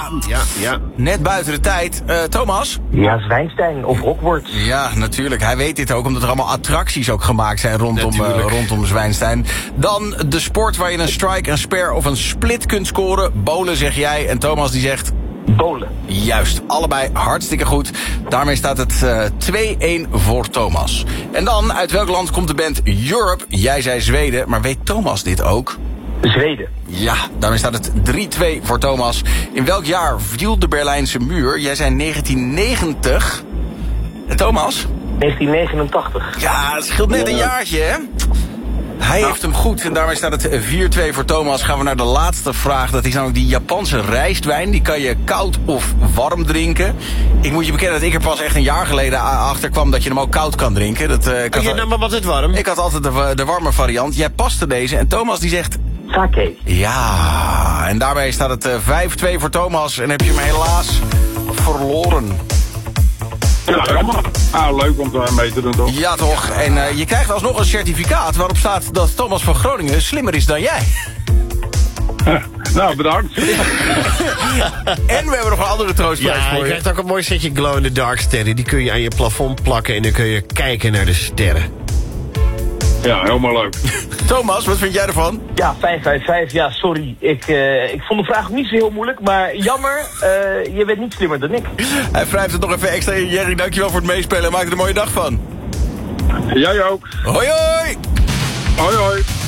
Ja. Net buiten de tijd. Thomas? Ja, Zwijnstein of Hogwarts. Ja, natuurlijk. Hij weet dit ook, omdat er allemaal attracties ook gemaakt zijn rondom Zwijnstein. Dan de sport waar je een strike, een spare of een split kunt scoren. Bowlen zeg jij en Thomas die zegt... Bowlen. Juist, allebei hartstikke goed. Daarmee staat het 2-1 voor Thomas. En dan, uit welk land komt de band Europe? Jij zei Zweden, maar weet Thomas dit ook? Zweden. Ja, daarmee staat het 3-2 voor Thomas. In welk jaar viel de Berlijnse muur? Jij zei 1990. En Thomas? 1989. Ja, het scheelt net een jaartje, hè? Hij heeft hem goed en daarmee staat het 4-2 voor Thomas. Gaan we naar de laatste vraag. Dat is namelijk die Japanse rijstwijn. Die kan je koud of warm drinken. Ik moet je bekennen dat ik er pas echt een jaar geleden achter kwam... dat je hem ook koud kan drinken. Maar wat is warm? Ik had altijd de warme variant. Jij paste deze en Thomas die zegt... Sake. Ja, en daarbij staat het 5-2 voor Thomas. En heb je hem helaas verloren. Ja, jammer. Leuk om mee te doen, toch? Ja, toch. En je krijgt alsnog een certificaat waarop staat dat Thomas van Groningen slimmer is dan jij. Nou, bedankt. En we hebben nog een andere troostprijs voor je je. krijgt ook een mooi setje glow-in-the-dark sterren. Die kun je aan je plafond plakken en dan kun je kijken naar de sterren. Ja, helemaal leuk. Thomas, wat vind jij ervan? Ja, 555. Ja, sorry. Ik vond de vraag ook niet zo heel moeilijk. Maar jammer, je bent niet slimmer dan ik. Hij wrijft het nog even extra in. Jerry, dankjewel voor het meespelen en maak er een mooie dag van. Jij ook. Hoi hoi! Hoi hoi.